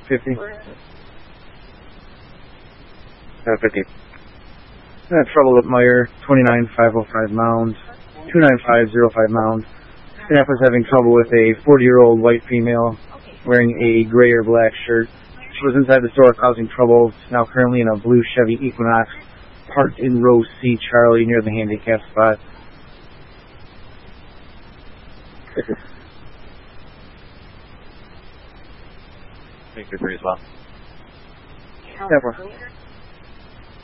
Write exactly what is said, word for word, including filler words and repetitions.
fifty. Uh, fifty. Uh, trouble with Meyer, twenty-nine five oh five Mound, two nine five oh five Mound. Staff was having trouble with a forty-year-old white female wearing a gray or black shirt. She was inside the store causing trouble. She's now currently in a blue Chevy Equinox parked in row C, Charlie, near the handicap spot. Thank you for as well. Never.